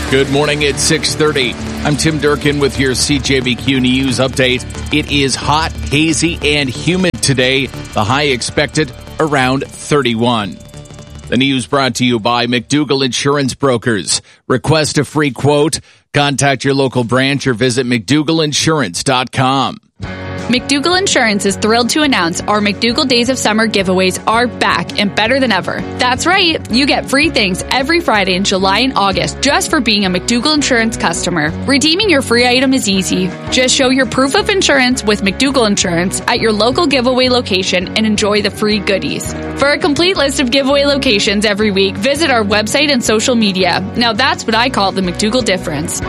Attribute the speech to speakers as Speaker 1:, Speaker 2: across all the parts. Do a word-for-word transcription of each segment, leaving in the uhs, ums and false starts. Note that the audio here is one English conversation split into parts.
Speaker 1: Good morning at six thirty. I'm Tim Durkin with your C J B Q News update. It is hot, hazy, and humid today. The high expected around thirty-one. The news brought to you by McDougall Insurance Brokers. Request a free quote. Contact your local branch or visit mcdougall insurance dot com.
Speaker 2: McDougall Insurance is thrilled to announce our McDougall Days of Summer giveaways are back and better than ever. That's right, you get free things every Friday in July and August just for being a McDougall Insurance customer. Redeeming your free item is easy. Just show your proof of insurance with McDougall Insurance at your local giveaway location and enjoy the free goodies. For a complete list of giveaway locations every week, visit our website and social media. Now that's what I call the McDougall difference.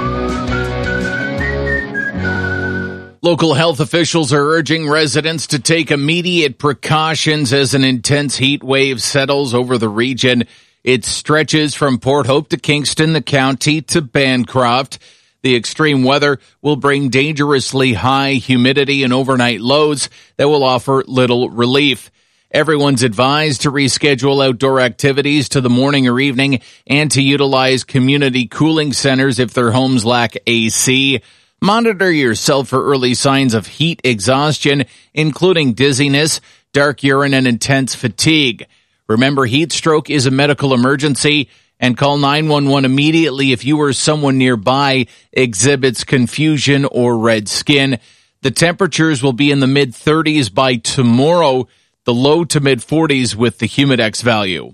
Speaker 1: Local health officials are urging residents to take immediate precautions as an intense heat wave settles over the region. It stretches from Port Hope to Kingston, the county, to Bancroft. The extreme weather will bring dangerously high humidity and overnight lows that will offer little relief. Everyone's advised to reschedule outdoor activities to the morning or evening and to utilize community cooling centers if their homes lack A C. Monitor yourself for early signs of heat exhaustion, including dizziness, dark urine, and intense fatigue. Remember, heat stroke is a medical emergency, and call nine one one immediately if you or someone nearby exhibits confusion or red skin. The temperatures will be in the mid thirties by tomorrow, the low to mid forties with the Humidex value.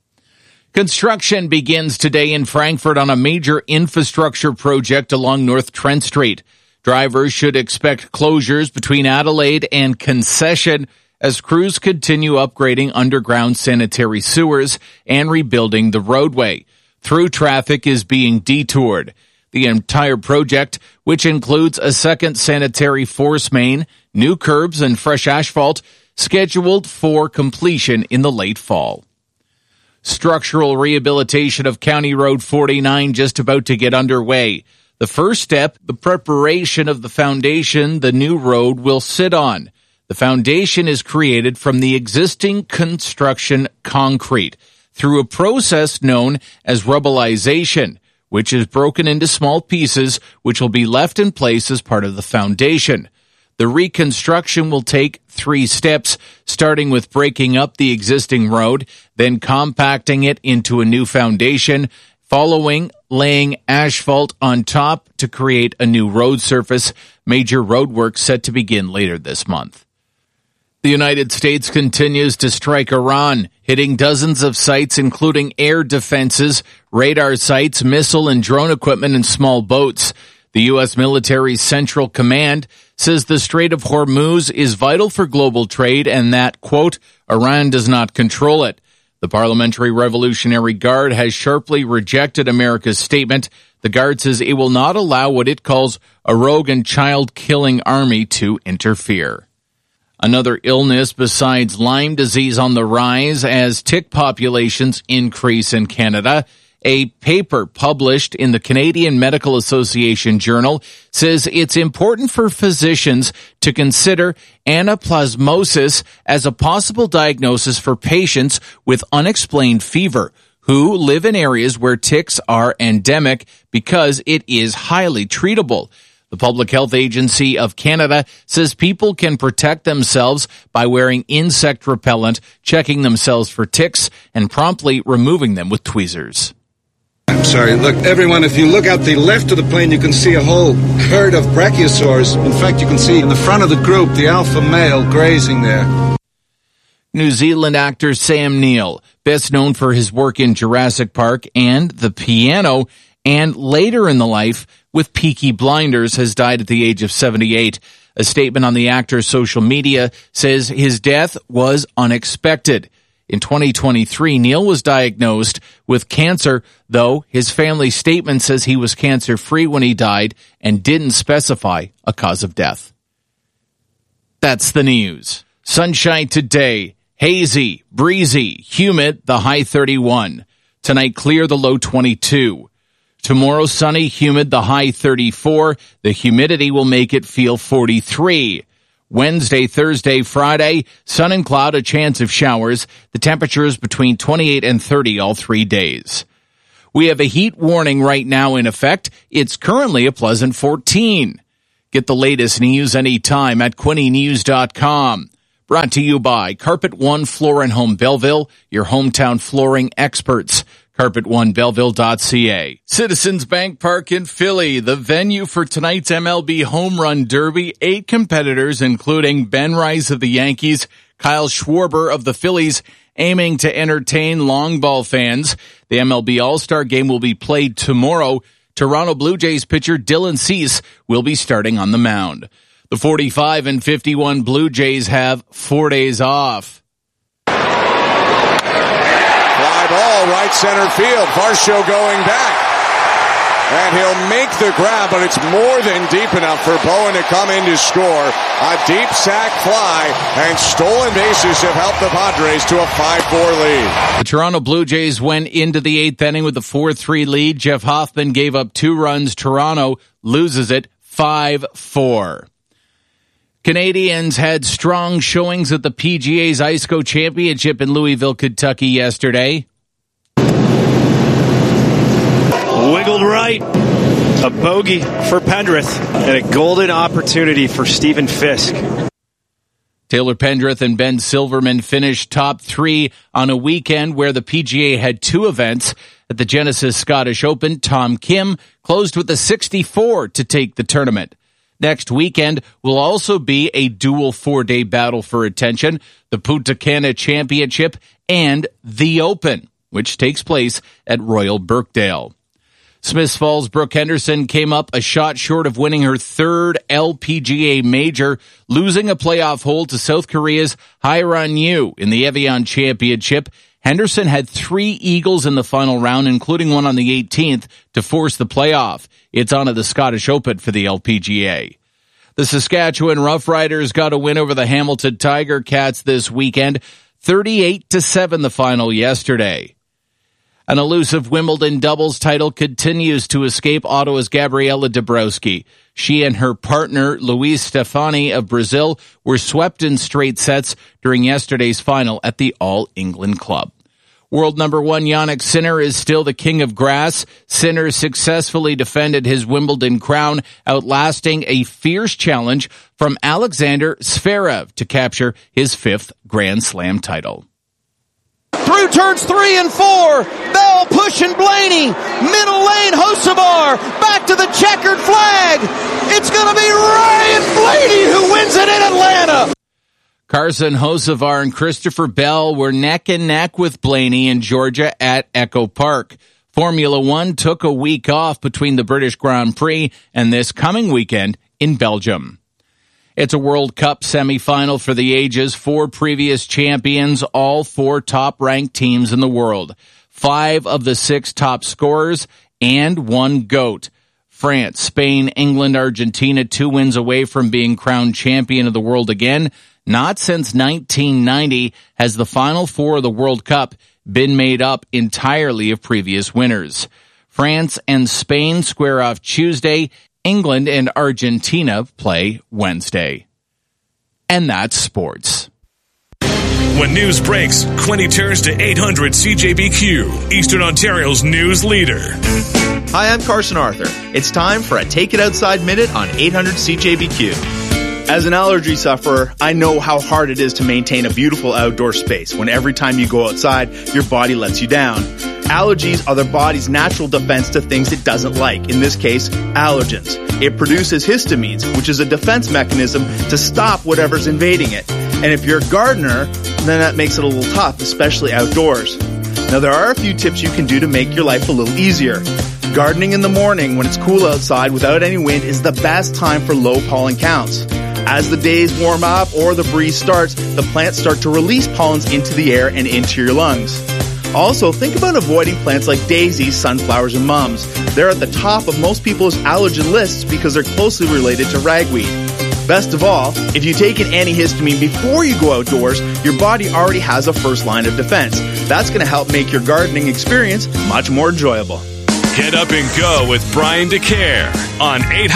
Speaker 1: Construction begins today in Frankfurt on a major infrastructure project along North Trent Street. Drivers should expect closures between Adelaide and Concession as crews continue upgrading underground sanitary sewers and rebuilding the roadway. Through traffic is being detoured. The entire project, which includes a second sanitary force main, new curbs, and fresh asphalt, scheduled for completion in the late fall. Structural rehabilitation of County Road forty-nine just about to get underway. The first step, the preparation of the foundation the new road will sit on. The foundation is created from the existing construction concrete through a process known as rubblization, which is broken into small pieces which will be left in place as part of the foundation. The reconstruction will take three steps, starting with breaking up the existing road, then compacting it into a new foundation, following laying asphalt on top to create a new road surface. Major road work set to begin later this month. The United States continues to strike Iran, hitting dozens of sites, including air defenses, radar sites, missile and drone equipment, and small boats. The U S military's Central Command says the Strait of Hormuz is vital for global trade and that, quote, Iran does not control it. The Parliamentary Revolutionary Guard has sharply rejected America's statement. The Guard says it will not allow what it calls a rogue and child-killing army to interfere. Another illness besides Lyme disease on the rise as tick populations increase in Canada. A paper published in the Canadian Medical Association Journal says it's important for physicians to consider anaplasmosis as a possible diagnosis for patients with unexplained fever who live in areas where ticks are endemic because it is highly treatable. The Public Health Agency of Canada says people can protect themselves by wearing insect repellent, checking themselves for ticks, and promptly removing them with tweezers.
Speaker 3: I'm sorry. Look, everyone, if you look out the left of the plane, you can see a whole herd of brachiosaurs. In fact, you can see in the front of the group the alpha male grazing there.
Speaker 1: New Zealand actor Sam Neill, best known for his work in Jurassic Park and The Piano, and later in the life with Peaky Blinders, has died at the age of seventy-eight. A statement on the actor's social media says his death was unexpected. In twenty twenty-three, Neil was diagnosed with cancer, though his family statement says he was cancer-free when he died and didn't specify a cause of death. That's the news. Sunshine today, hazy, breezy, humid, the high thirty-one. Tonight, clear, the low twenty-two. Tomorrow, sunny, humid, the high thirty-four. The humidity will make it feel forty-three. Wednesday, Thursday, Friday, sun and cloud, a chance of showers. The temperature is between twenty-eight and thirty all three days. We have a heat warning right now in effect. It's currently a pleasant fourteen. Get the latest news anytime at Quinte News dot com. Brought to you by Carpet One Floor and Home Belleville, your hometown flooring experts. carpet one belleville dot c a. Citizens Bank Park in Philly, the venue for tonight's M L B Home Run Derby. Eight competitors, including Ben Rice of the Yankees, Kyle Schwarber of the Phillies, aiming to entertain long ball fans. The M L B All-Star Game will be played tomorrow. Toronto Blue Jays pitcher Dylan Cease will be starting on the mound. The forty-five and fifty-one Blue Jays have four days off.
Speaker 4: Fly ball, right center field. Varsho going back. And he'll make the grab, but it's more than deep enough for Bowen to come in to score. A deep sac fly, and stolen bases have helped the Padres to a five four lead.
Speaker 1: The Toronto Blue Jays went into the eighth inning with a four three lead. Jeff Hoffman gave up two runs. Toronto loses it five four. Canadians had strong showings at the P G A's I S C O Championship in Louisville, Kentucky yesterday.
Speaker 5: Wiggled right, a bogey for Pendrith, and a golden opportunity for Stephen Fisk.
Speaker 1: Taylor Pendrith and Ben Silverman finished top three on a weekend where the P G A had two events. At the Genesis Scottish Open, Tom Kim closed with a sixty-four to take the tournament. Next weekend will also be a dual four-day battle for attention, the Punta Cana Championship and the Open, which takes place at Royal Birkdale. Smiths Falls' Brooke Henderson came up a shot short of winning her third L P G A major, losing a playoff hole to South Korea's Hyeran Yu in the Evian Championship. Henderson had three eagles in the final round, including one on the eighteenth, to force the playoff. It's on to the Scottish Open for the L P G A. The Saskatchewan Roughriders got a win over the Hamilton Tiger Cats this weekend, thirty-eight to seven the final yesterday. An elusive Wimbledon doubles title continues to escape Ottawa's Gabriela Dabrowski. She and her partner, Luiz Stefani of Brazil, were swept in straight sets during yesterday's final at the All England Club. World number one Jannik Sinner is still the king of grass. Sinner successfully defended his Wimbledon crown, outlasting a fierce challenge from Alexander Zverev to capture his fifth Grand Slam title.
Speaker 6: Through turns three and four, Bell pushing Blaney, middle lane Hocevar, back to the checkered flag. It's going to be Ryan Blaney who wins it in Atlanta.
Speaker 1: Carson Hocevar and Christopher Bell were neck and neck with Blaney in Georgia at Echo Park. Formula One took a week off between the British Grand Prix and this coming weekend in Belgium. It's a World Cup semifinal for the ages. Four previous champions, all four top-ranked teams in the world. Five of the six top scorers, and one GOAT. France, Spain, England, Argentina, two wins away from being crowned champion of the world again. Not since nineteen ninety has the Final Four of the World Cup been made up entirely of previous winners. France and Spain square off Tuesday. England and Argentina play Wednesday. And that's sports.
Speaker 7: When news breaks, Quinte turns to eight hundred C J B Q, Eastern Ontario's news leader.
Speaker 8: Hi, I'm Carson Arthur. It's time for a Take It Outside Minute on eight hundred C J B Q. As an allergy sufferer, I know how hard it is to maintain a beautiful outdoor space when every time you go outside, your body lets you down. Allergies are the body's natural defense to things it doesn't like, in this case, allergens. It produces histamines, which is a defense mechanism to stop whatever's invading it. And if you're a gardener, then that makes it a little tough, especially outdoors. Now, there are a few tips you can do to make your life a little easier. Gardening in the morning when it's cool outside without any wind is the best time for low pollen counts. As the days warm up or the breeze starts, the plants start to release pollens into the air and into your lungs. Also, think about avoiding plants like daisies, sunflowers, and mums. They're at the top of most people's allergen lists because they're closely related to ragweed. Best of all, if you take an antihistamine before you go outdoors, your body already has a first line of defense. That's going to help make your gardening experience much more enjoyable.
Speaker 7: Get up and go with Brian DeCare on eight hundred